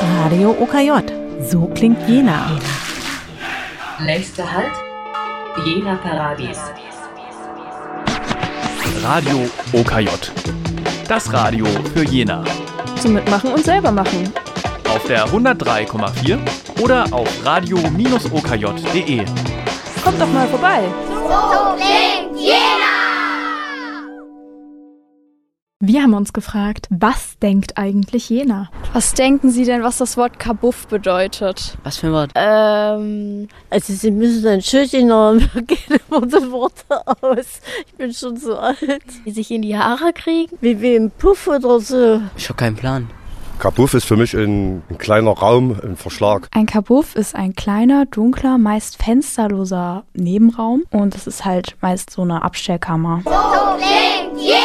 Radio OKJ. So klingt Jena. Nächster Halt, Jena Paradies. Radio OKJ. Das Radio für Jena. Zum Mitmachen und selber machen. Auf der 103,4 oder auf radio-okj.de. Kommt doch mal vorbei. So klingt Jena! Wir haben uns gefragt, was denkt eigentlich Jena? Was denken Sie denn, was das Wort Kabuff bedeutet? Was für ein Wort? Also Sie müssen ein Schildchen haben, wir gehen immer die Worte aus. Ich bin schon so alt. Die sich in die Haare kriegen? Wie im Puff oder so. Ich habe keinen Plan. Kabuff ist für mich ein kleiner Raum, ein Verschlag. Ein Kabuff ist ein kleiner, dunkler, meist fensterloser Nebenraum und es ist halt meist so eine Abstellkammer. So klingt Jena!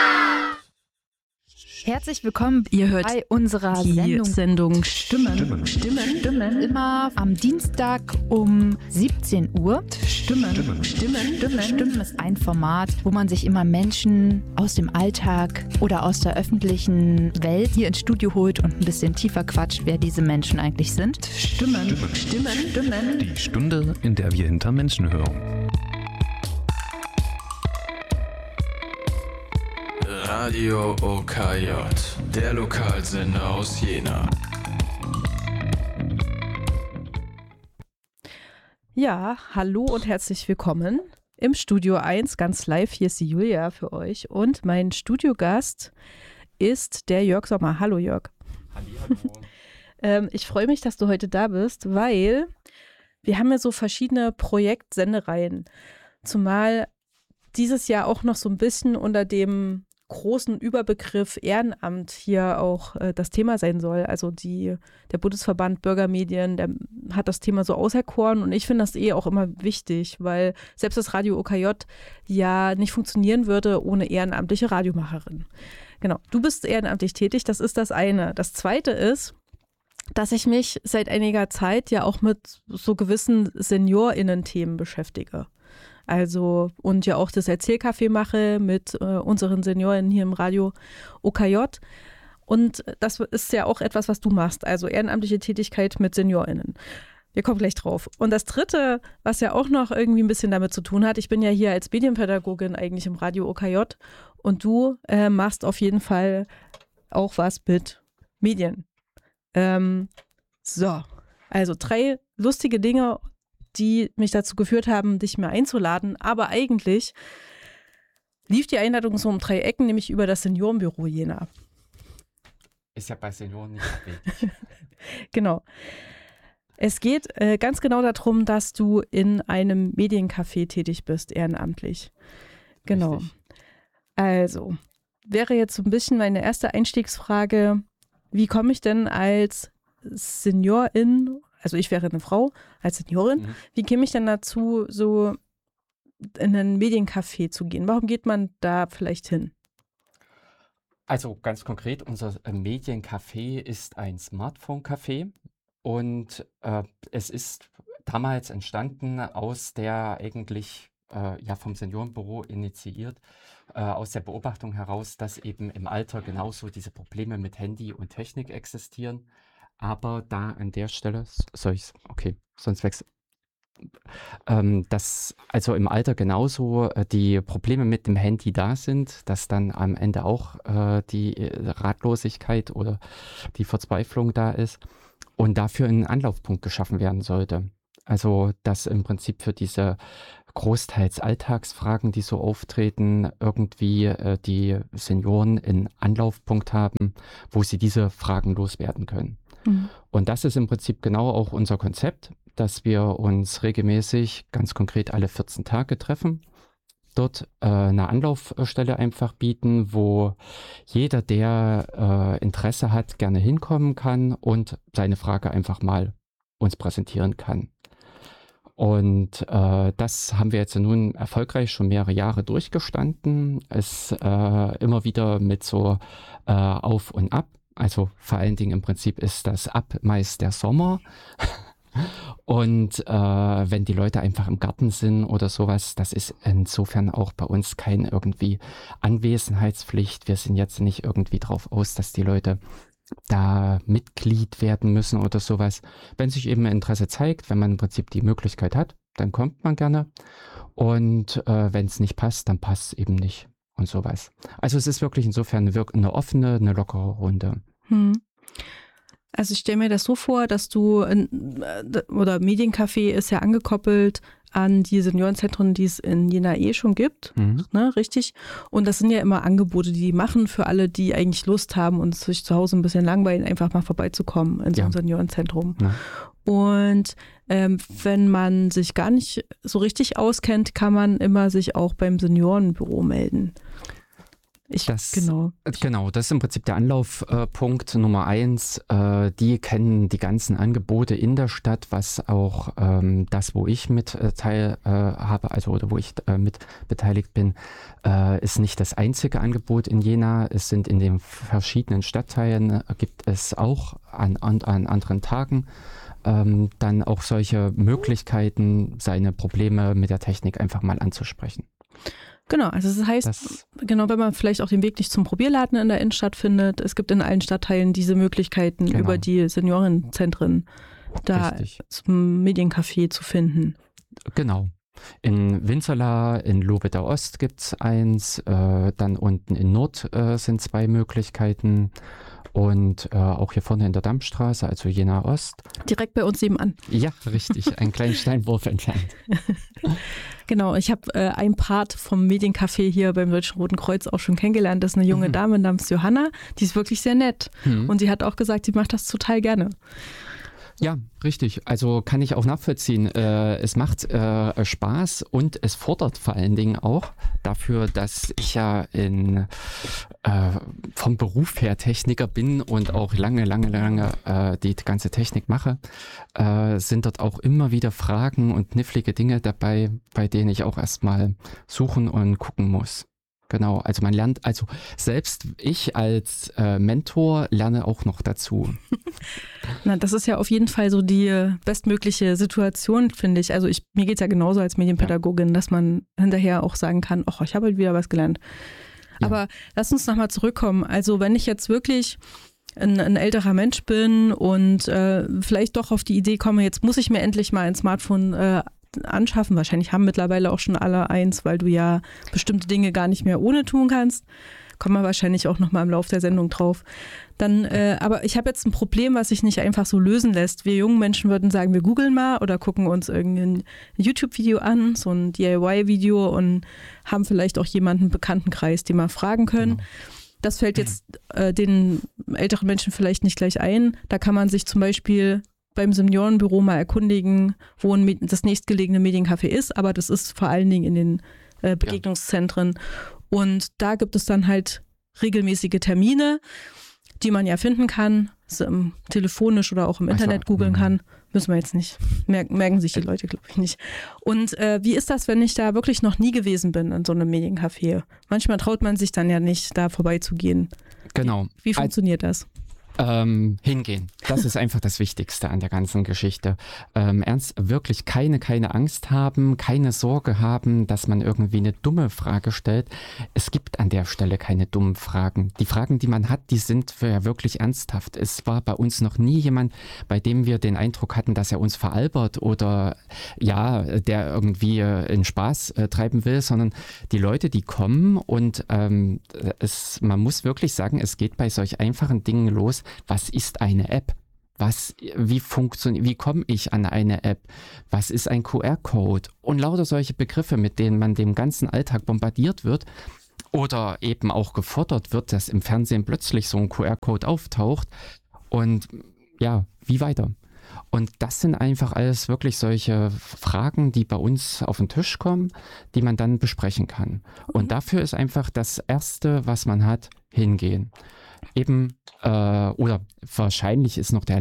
Herzlich willkommen, ihr hört bei unserer Sendung Stimmen. Immer am Dienstag um 17 Uhr. Stimmen ist ein Format, wo man sich immer Menschen aus dem Alltag oder aus der öffentlichen Welt hier ins Studio holt und ein bisschen tiefer quatscht, wer diese Menschen eigentlich sind. Stimmen. Die Stunde, in der wir hinter Menschen hören. Radio OKJ, der Lokalsender aus Jena. Ja, hallo und herzlich willkommen im Studio 1, ganz live. Hier ist die Julia für euch und mein Studiogast ist der Jörg Sommer. Hallo Jörg. Hallo. Ich freue mich, dass du heute da bist, weil wir haben ja so verschiedene Projektsendereien. Zumal dieses Jahr auch noch so ein bisschen unter dem großen Überbegriff Ehrenamt hier auch das Thema sein soll. Also der Bundesverband Bürgermedien, der hat das Thema so auserkoren und ich finde das auch immer wichtig, weil selbst das Radio OKJ ja nicht funktionieren würde ohne ehrenamtliche Radiomacherin. Genau, du bist ehrenamtlich tätig, das ist das eine. Das zweite ist, dass ich mich seit einiger Zeit ja auch mit so gewissen SeniorInnen-Themen beschäftige. Also und ja auch das Erzählcafé mache mit unseren Senioren hier im Radio OKJ. Und das ist ja auch etwas, was du machst, also ehrenamtliche Tätigkeit mit SeniorInnen. Wir kommen gleich drauf. Und das Dritte, was ja auch noch irgendwie ein bisschen damit zu tun hat, ich bin ja hier als Medienpädagogin eigentlich im Radio OKJ und du machst auf jeden Fall auch was mit Medien. Also 3 lustige Dinge, die mich dazu geführt haben, dich mehr einzuladen. Aber eigentlich lief die Einladung so um 3 Ecken, nämlich über das Seniorenbüro Jena. Ist ja bei Senioren nicht abwegig. Genau. Es geht ganz genau darum, dass du in einem Mediencafé tätig bist, ehrenamtlich. Genau. Richtig. Also, wäre jetzt so ein bisschen meine erste Einstiegsfrage, wie komme ich denn als Seniorin, also ich wäre eine Frau, als Seniorin, wie käme ich denn dazu, so in ein Mediencafé zu gehen? Warum geht man da vielleicht hin? Also ganz konkret, unser Mediencafé ist ein Smartphone-Café und es ist damals entstanden aus der eigentlich vom Seniorenbüro initiiert, aus der Beobachtung heraus, dass eben im Alter genauso diese Probleme mit Handy und Technik existieren. Aber da an der Stelle, sonst wechsel. Dass also im Alter genauso die Probleme mit dem Handy da sind, dass dann am Ende auch die Ratlosigkeit oder die Verzweiflung da ist und dafür ein Anlaufpunkt geschaffen werden sollte. Also dass im Prinzip für diese großteils Alltagsfragen, die so auftreten, irgendwie die Senioren einen Anlaufpunkt haben, wo sie diese Fragen loswerden können. Und das ist im Prinzip genau auch unser Konzept, dass wir uns regelmäßig, ganz konkret alle 14 Tage treffen, dort eine Anlaufstelle einfach bieten, wo jeder, der Interesse hat, gerne hinkommen kann und seine Frage einfach mal uns präsentieren kann. Und das haben wir jetzt nun erfolgreich schon mehrere Jahre durchgestanden. Es immer wieder mit so Auf und Ab. Also vor allen Dingen im Prinzip ist das Ab meist der Sommer. Und wenn die Leute einfach im Garten sind oder sowas, das ist insofern auch bei uns kein irgendwie Anwesenheitspflicht. Wir sind jetzt nicht irgendwie drauf aus, dass die Leute da Mitglied werden müssen oder sowas. Wenn sich eben Interesse zeigt, wenn man im Prinzip die Möglichkeit hat, dann kommt man gerne. Und wenn es nicht passt, dann passt es eben nicht und sowas. Also es ist wirklich insofern eine offene, eine lockere Runde. Also ich stelle mir das so vor, dass du, oder Mediencafé ist ja angekoppelt an die Seniorenzentren, die es in Jena schon gibt, ne, richtig? Und das sind ja immer Angebote, die machen für alle, die eigentlich Lust haben und sich zu Hause ein bisschen langweilen, einfach mal vorbeizukommen in so ein Seniorenzentrum. Ja. Und wenn man sich gar nicht so richtig auskennt, kann man immer sich auch beim Seniorenbüro melden. Genau, das ist im Prinzip der Anlaufpunkt Nummer 1. Die kennen die ganzen Angebote in der Stadt, was auch das, wo ich mit habe, also oder wo ich mit beteiligt bin, ist nicht das einzige Angebot in Jena. Es sind in den verschiedenen Stadtteilen, gibt es auch an anderen Tagen dann auch solche Möglichkeiten, seine Probleme mit der Technik einfach mal anzusprechen. Genau, also das heißt, wenn man vielleicht auch den Weg nicht zum Probierladen in der Innenstadt findet, es gibt in allen Stadtteilen diese Möglichkeiten, über die Seniorenzentren da zum Mediencafé zu finden. Genau. In Winzerla, in Lobedau Ost gibt es eins, dann unten in Nord sind 2 Möglichkeiten. Und auch hier vorne in der Dammstraße, also Jena Ost. Direkt bei uns nebenan. Ja, richtig, einen kleinen Steinwurf entfernt. Genau, ich habe einen Part vom Mediencafé hier beim Deutschen Roten Kreuz auch schon kennengelernt. Das ist eine junge Dame namens Johanna, die ist wirklich sehr nett. Und sie hat auch gesagt, sie macht das total gerne. Ja, richtig. Also kann ich auch nachvollziehen. Es macht Spaß und es fordert vor allen Dingen auch dafür, dass ich ja vom Beruf her Techniker bin und auch lange die ganze Technik mache, sind dort auch immer wieder Fragen und knifflige Dinge dabei, bei denen ich auch erstmal suchen und gucken muss. Genau, also man lernt, also selbst ich als Mentor lerne auch noch dazu. Na, das ist ja auf jeden Fall so die bestmögliche Situation, finde ich. Also mir geht es ja genauso als Medienpädagogin, dass man hinterher auch sagen kann, ach, ich habe halt wieder was gelernt. Ja. Aber lass uns nochmal zurückkommen. Also wenn ich jetzt wirklich ein älterer Mensch bin und vielleicht doch auf die Idee komme, jetzt muss ich mir endlich mal ein Smartphone anschaffen. Wahrscheinlich haben mittlerweile auch schon alle eins, weil du ja bestimmte Dinge gar nicht mehr ohne tun kannst. Kommen wir wahrscheinlich auch nochmal im Laufe der Sendung drauf. Dann, aber ich habe jetzt ein Problem, was sich nicht einfach so lösen lässt. Wir jungen Menschen würden sagen, wir googeln mal oder gucken uns irgendein YouTube-Video an, so ein DIY-Video und haben vielleicht auch jemanden im Bekanntenkreis, den wir fragen können. Genau. Das fällt jetzt den älteren Menschen vielleicht nicht gleich ein. Da kann man sich zum Beispiel beim Seniorenbüro mal erkundigen, wo das nächstgelegene Mediencafé ist, aber das ist vor allen Dingen in den Begegnungszentren. Und da gibt es dann halt regelmäßige Termine, die man ja finden kann, telefonisch oder auch im Internet googeln kann. Müssen wir jetzt nicht. Merken sich die Leute, glaube ich, nicht. Und wie ist das, wenn ich da wirklich noch nie gewesen bin in so einem Mediencafé? Manchmal traut man sich dann ja nicht, da vorbeizugehen. Genau. Wie funktioniert das? Hingehen. Das ist einfach das Wichtigste an der ganzen Geschichte. Wirklich keine Angst haben, keine Sorge haben, dass man irgendwie eine dumme Frage stellt. Es gibt an der Stelle keine dummen Fragen. Die Fragen, die man hat, die sind ja wirklich ernsthaft. Es war bei uns noch nie jemand, bei dem wir den Eindruck hatten, dass er uns veralbert oder der irgendwie in Spaß treiben will, sondern die Leute, die kommen und man muss wirklich sagen, es geht bei solch einfachen Dingen los. Was ist eine App? Wie komme ich an eine App? Was ist ein QR-Code? Und lauter solche Begriffe, mit denen man dem ganzen Alltag bombardiert wird oder eben auch gefordert wird, dass im Fernsehen plötzlich so ein QR-Code auftaucht. Und ja, wie weiter? Und das sind einfach alles wirklich solche Fragen, die bei uns auf den Tisch kommen, die man dann besprechen kann. Und dafür ist einfach das Erste, was man hat, hingehen. Eben, oder wahrscheinlich ist noch der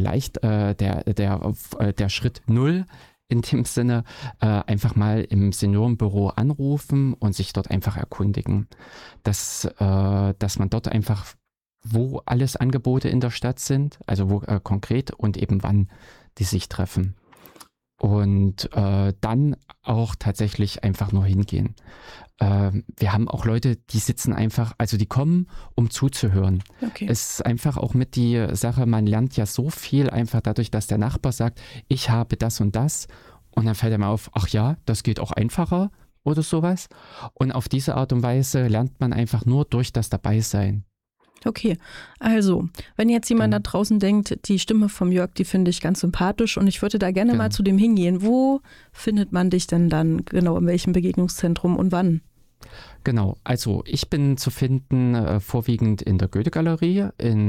Schritt 0 in dem Sinne, einfach mal im Seniorenbüro anrufen und sich dort einfach erkundigen, dass man dort einfach, wo alles Angebote in der Stadt sind, also wo konkret und eben wann die sich treffen. Und dann auch tatsächlich einfach nur hingehen. Wir haben auch Leute, die sitzen einfach, also die kommen, um zuzuhören. Okay. Es ist einfach auch mit die Sache, man lernt ja so viel einfach dadurch, dass der Nachbar sagt, ich habe das und das. Und dann fällt einem auf, ach ja, das geht auch einfacher oder sowas. Und auf diese Art und Weise lernt man einfach nur durch das Dabeisein. Okay, also, wenn jetzt jemand da draußen denkt, die Stimme vom Jörg, die finde ich ganz sympathisch und ich würde da gerne mal zu dem hingehen. Wo findet man dich denn dann genau, in welchem Begegnungszentrum und wann? Genau, also ich bin zu finden vorwiegend in der Goethe-Galerie,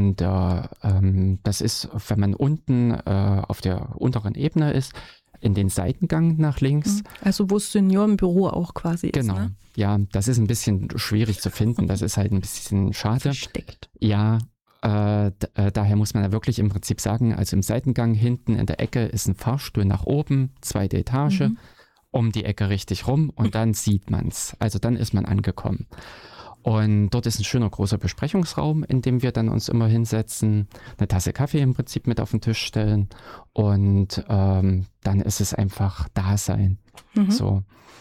das ist, wenn man unten auf der unteren Ebene ist, in den Seitengang nach links. Also wo das Seniorenbüro auch quasi genau. ist, ne? Ja, das ist ein bisschen schwierig zu finden, das ist halt ein bisschen schade. Versteckt. Ja, daher muss man ja wirklich im Prinzip sagen, also im Seitengang hinten in der Ecke ist ein Fahrstuhl nach oben, 2. Etage, um die Ecke richtig rum und dann sieht man's. Also dann ist man angekommen. Und dort ist ein schöner großer Besprechungsraum, in dem wir dann uns immer hinsetzen, eine Tasse Kaffee im Prinzip mit auf den Tisch stellen und dann ist es einfach Dasein. So.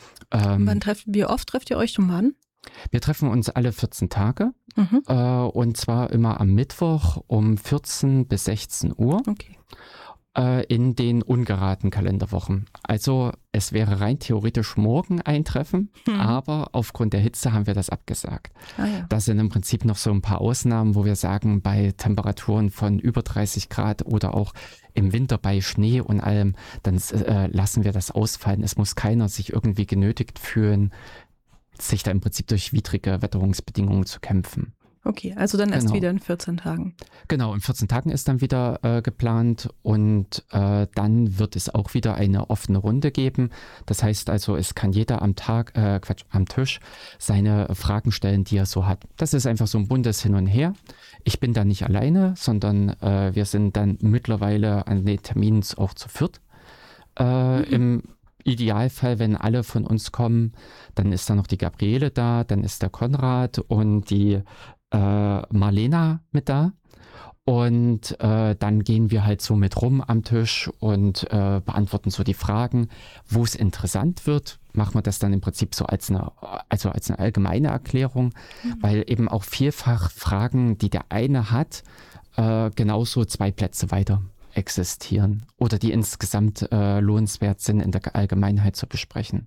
Wie oft trefft ihr euch und wann? Wir treffen uns alle 14 Tage und zwar immer am Mittwoch um 14 bis 16 Uhr. Okay. In den ungeraden Kalenderwochen. Also es wäre rein theoretisch morgen ein Treffen, aber aufgrund der Hitze haben wir das abgesagt. Ah, ja. Das sind im Prinzip noch so ein paar Ausnahmen, wo wir sagen, bei Temperaturen von über 30 Grad oder auch im Winter bei Schnee und allem, dann lassen wir das ausfallen. Es muss keiner sich irgendwie genötigt fühlen, sich da im Prinzip durch widrige Wetterungsbedingungen zu kämpfen. Okay, also dann erst wieder in 14 Tagen. Genau, in 14 Tagen ist dann wieder geplant und dann wird es auch wieder eine offene Runde geben. Das heißt also, es kann jeder am Tisch seine Fragen stellen, die er so hat. Das ist einfach so ein buntes Hin und Her. Ich bin da nicht alleine, sondern wir sind dann mittlerweile an den Terminen auch zu viert. Im Idealfall, wenn alle von uns kommen, dann ist da noch die Gabriele da, dann ist der Konrad und die Marlena mit da und dann gehen wir halt so mit rum am Tisch und beantworten so die Fragen. Wo es interessant wird, machen wir das dann im Prinzip so als eine allgemeine Erklärung, weil eben auch vielfach Fragen, die der eine hat, genauso 2 Plätze weiter existieren oder die insgesamt lohnenswert sind, in der Allgemeinheit zu besprechen.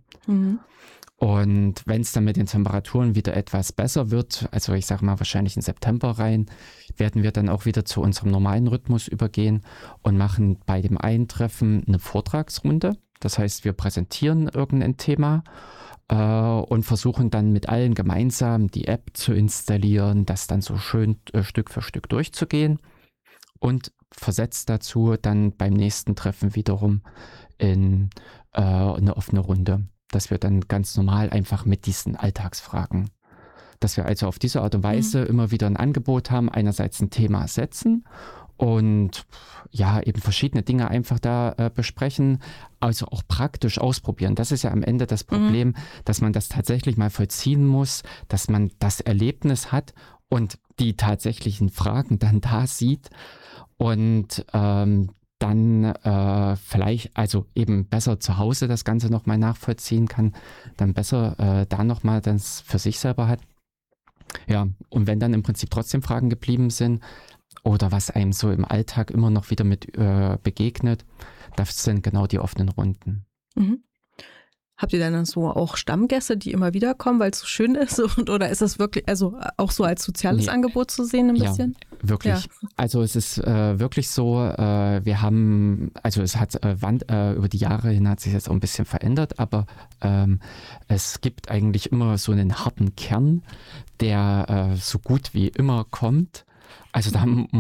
Und wenn es dann mit den Temperaturen wieder etwas besser wird, also ich sage mal wahrscheinlich in September rein, werden wir dann auch wieder zu unserem normalen Rhythmus übergehen und machen bei dem Eintreffen eine Vortragsrunde. Das heißt, wir präsentieren irgendein Thema und versuchen dann mit allen gemeinsam die App zu installieren, das dann so schön Stück für Stück durchzugehen und versetzt dazu dann beim nächsten Treffen wiederum in eine offene Runde. Dass wir dann ganz normal einfach mit diesen Alltagsfragen, dass wir also auf diese Art und Weise immer wieder ein Angebot haben, einerseits ein Thema setzen und ja, eben verschiedene Dinge einfach da besprechen, also auch praktisch ausprobieren. Das ist ja am Ende das Problem, dass man das tatsächlich mal vollziehen muss, dass man das Erlebnis hat und die tatsächlichen Fragen dann da sieht und dann vielleicht, also eben besser zu Hause das Ganze nochmal nachvollziehen kann, dann besser da nochmal das für sich selber hat. Ja, und wenn dann im Prinzip trotzdem Fragen geblieben sind oder was einem so im Alltag immer noch wieder mit begegnet, das sind genau die offenen Runden. Habt ihr dann so auch Stammgäste, die immer wieder kommen, weil es so schön ist? Oder ist das wirklich, also auch so als soziales Angebot zu sehen ein bisschen? Ja, wirklich. Ja. Also es ist wirklich so, wir haben, also es hat über die Jahre hin hat sich jetzt auch ein bisschen verändert, aber es gibt eigentlich immer so einen harten Kern, der so gut wie immer kommt. Also da